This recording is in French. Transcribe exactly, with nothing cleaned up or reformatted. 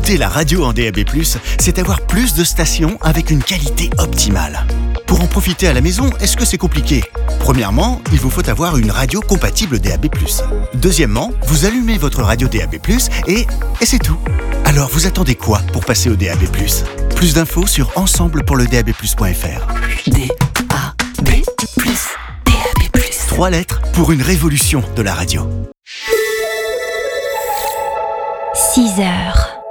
Écouter la radio en D A B plus, c'est avoir plus de stations avec une qualité optimale. Pour en profiter à la maison, est-ce que c'est compliqué ? Premièrement, il vous faut avoir une radio compatible D A B plus. Deuxièmement, vous allumez votre radio D A B plus et, et c'est tout. Alors vous attendez quoi pour passer au D A B plus ? Plus d'infos sur ensemble pour le D A B plus point F R. D A B plus, D A B plus. Trois lettres pour une révolution de la radio. six heures.